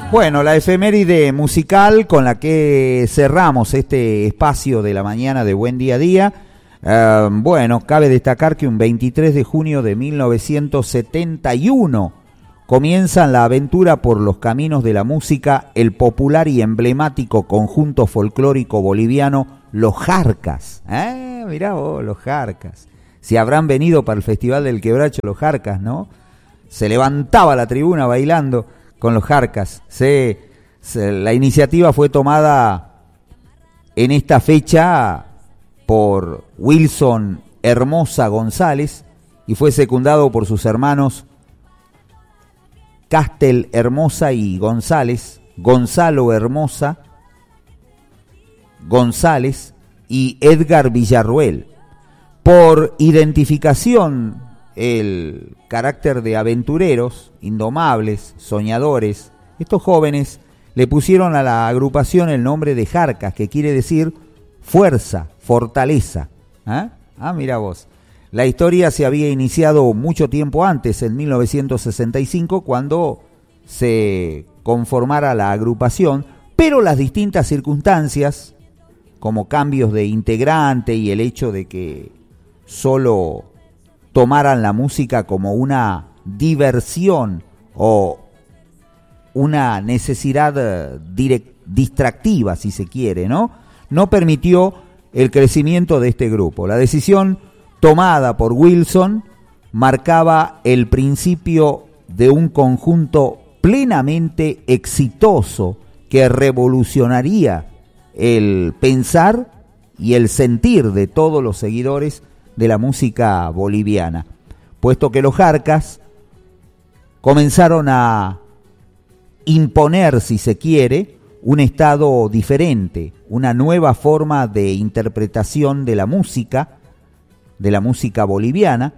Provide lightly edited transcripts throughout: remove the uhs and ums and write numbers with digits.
Bueno, la efeméride musical con la que cerramos este espacio de la mañana de Buen Día a Día. Bueno, cabe destacar que un 23 de junio de 1971 comienzan la aventura por los caminos de la música el popular y emblemático conjunto folclórico boliviano Los Jarcas. Mirá vos, Los Jarcas. Si habrán venido para el Festival del Quebracho Los Jarcas, ¿no? Se levantaba la tribuna bailando con Los Jarcas. La iniciativa fue tomada en esta fecha por Wilson Hermosa González y fue secundado por sus hermanos Castel Hermosa y González, Gonzalo Hermosa González y Edgar Villarruel. Por identificación, el carácter de aventureros, indomables, soñadores, estos jóvenes le pusieron a la agrupación el nombre de Jarcas, que quiere decir fuerza, fortaleza. Mira vos. La historia se había iniciado mucho tiempo antes, en 1965, cuando se conformara la agrupación, pero las distintas circunstancias, como cambios de integrante y el hecho de que solo tomaran la música como una diversión o una necesidad distractiva, si se quiere, ¿no? No permitió el crecimiento de este grupo. La decisión tomada por Wilson marcaba el principio de un conjunto plenamente exitoso que revolucionaría el pensar y el sentir de todos los seguidores de la música boliviana, puesto que los Jarcas comenzaron a imponer, si se quiere, un estado diferente, una nueva forma de interpretación de la música boliviana,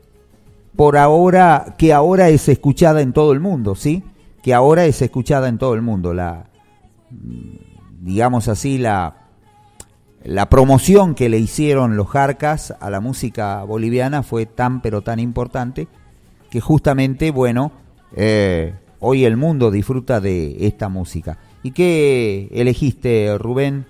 que ahora es escuchada en todo el mundo, ¿sí? Que ahora es escuchada en todo el mundo. Digamos así, la promoción que le hicieron los Jarcas a la música boliviana fue tan pero tan importante que justamente, bueno, hoy el mundo disfruta de esta música. ¿Y qué elegiste, Rubén,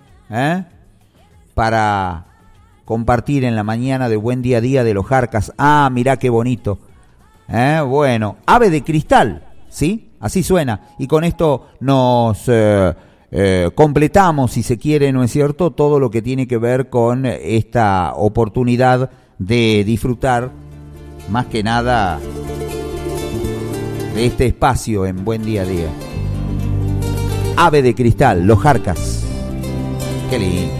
para compartir en la mañana de Buen Día a Día de los Jarcas? Mirá qué bonito. Bueno, Ave de Cristal, ¿sí? Así suena. Y con esto nos completamos, si se quiere, ¿no es cierto?, todo lo que tiene que ver con esta oportunidad de disfrutar, más que nada, de este espacio en Buen Día a Día. Ave de Cristal, Los Jarcas. Qué lindo.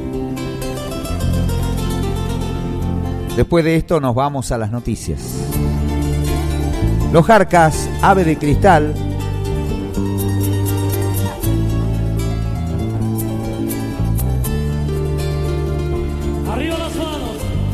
Después de esto nos vamos a las noticias. Los Jarcas, Ave de Cristal,